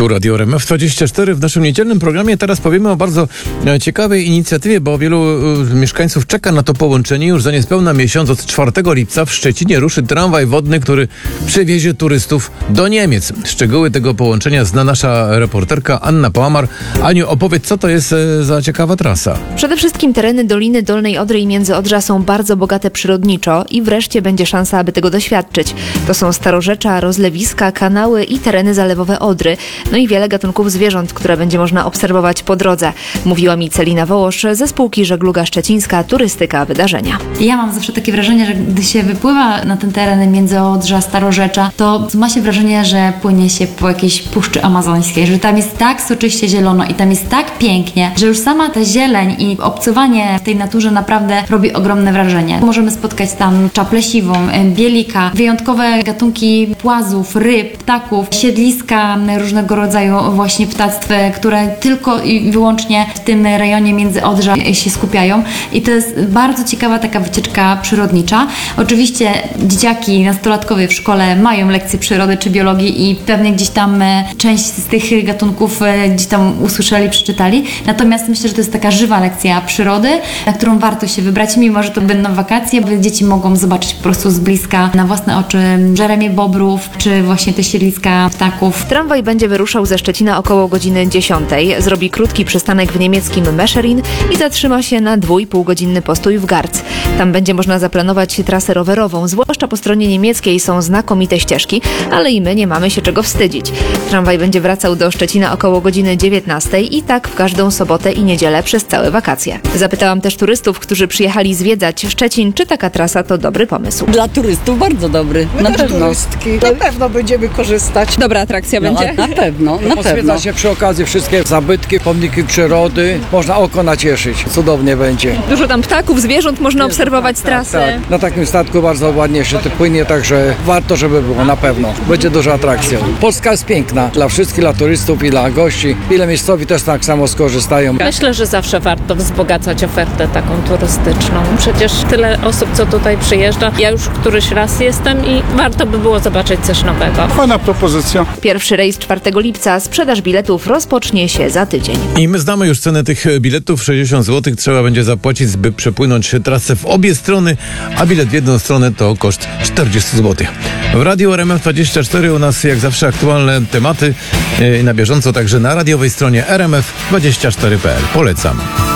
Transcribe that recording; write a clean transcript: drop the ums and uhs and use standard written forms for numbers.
Tu Radio RMF24 w naszym niedzielnym programie. Teraz powiemy o bardzo ciekawej inicjatywie, bo wielu mieszkańców czeka na to połączenie. Już za niespełna miesiąc, od 4 lipca w Szczecinie ruszy tramwaj wodny, który przewiezie turystów do Niemiec. Szczegóły tego połączenia zna nasza reporterka Anna Połamar. Aniu, opowiedz, co to jest za ciekawa trasa? Przede wszystkim tereny Doliny Dolnej Odry i Międzyodrza są bardzo bogate przyrodniczo i wreszcie będzie szansa, aby tego doświadczyć. To są starorzecza, rozlewiska, kanały i tereny zalewowe Odry. No i wiele gatunków zwierząt, które będzie można obserwować po drodze. Mówiła mi Celina Wołosz ze spółki Żegluga Szczecińska Turystyka Wydarzenia. Ja mam zawsze takie wrażenie, że gdy się wypływa na ten teren Międzyodrza, Starorzecza, to ma się wrażenie, że płynie się po jakiejś Puszczy Amazońskiej, że tam jest tak soczyście zielono i tam jest tak pięknie, że już sama ta zieleń i obcowanie w tej naturze naprawdę robi ogromne wrażenie. Możemy spotkać tam czaplę siwą, bielika, wyjątkowe gatunki płazów, ryb, ptaków, siedliska różnego rodzaju właśnie ptactw, które tylko i wyłącznie w tym rejonie Międzyodrza się skupiają. I to jest bardzo ciekawa taka wycieczka przyrodnicza. Oczywiście dzieciaki, nastolatkowie w szkole mają lekcje przyrody czy biologii i pewnie gdzieś tam część z tych gatunków gdzieś tam usłyszeli, przeczytali. Natomiast myślę, że to jest taka żywa lekcja przyrody, na którą warto się wybrać, mimo że to będą wakacje, bo dzieci mogą zobaczyć po prostu z bliska na własne oczy żeremie bobrów, czy właśnie te siedliska ptaków. Tramwaj będzie wyruszał ze Szczecina około godziny 10. Zrobi krótki przystanek w niemieckim Mescherin i zatrzyma się na 2,5-godzinny postój w Garz. Tam będzie można zaplanować trasę rowerową, zwłaszcza po stronie niemieckiej są znakomite ścieżki, ale i my nie mamy się czego wstydzić. Tramwaj będzie wracał do Szczecina około godziny 19 i tak w każdą sobotę i niedzielę przez całe wakacje. Zapytałam też turystów, którzy przyjechali zwiedzać Szczecin, czy taka trasa to dobry pomysł. Dla turystów bardzo dobry, My na też pewno. turystki. Na pewno będziemy korzystać. Dobra atrakcja będzie? Na pewno, na Pozwiedza pewno. się przy okazji wszystkie zabytki, pomniki przyrody. Można oko nacieszyć. Cudownie będzie. Dużo tam ptaków, zwierząt można obserwować z trasy. Tak. Na takim statku bardzo ładnie się to płynie, także warto, żeby było na pewno. Będzie duża atrakcja. Polska jest piękna dla wszystkich, dla turystów i dla gości. Ile miejscowi też tak samo skorzystają. Myślę, że zawsze warto wzbogacać ofertę taką turystyczną. Przecież tyle osób, co tutaj przyjeżdża. Ja już któryś raz jestem i warto by było zobaczyć coś nowego. Fajna propozycja. Pierwszy rejs 4 lipca, sprzedaż biletów rozpocznie się za tydzień. I my znamy już cenę tych biletów. 60 zł trzeba będzie zapłacić, by przepłynąć trasę w obie strony, a bilet w jedną stronę to koszt 40 zł. W Radiu RMF24 u nas jak zawsze aktualne tematy na bieżąco, także na radiowej stronie rmf24.pl. Polecam.